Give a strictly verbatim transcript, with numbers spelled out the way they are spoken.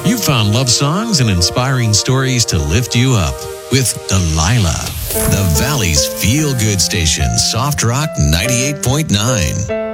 You found love songs and inspiring stories to lift you up with Delilah, the Valley's feel-good station, Soft Rock ninety-eight point nine.